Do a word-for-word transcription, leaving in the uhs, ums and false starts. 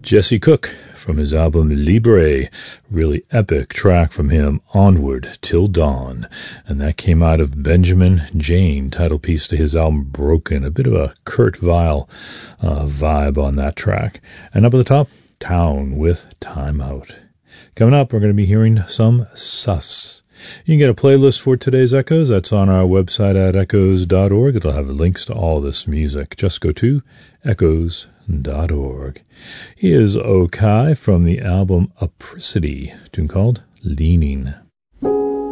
Jesse Cook from his album Libre, really epic track from him, Onward Till Dawn, and that came out of Benjamin Jane, title piece to his album Broken, a bit of a Kurt Weill uh, vibe on that track. And up at the top, Town with Time Out. Coming up, we're going to be hearing some Sus. You can get a playlist for today's Echoes. That's on our website at echoes dot org. It'll have links to all this music. Just go to echoes dot org. Here's Okai from the album Apricity, tune called Leaning.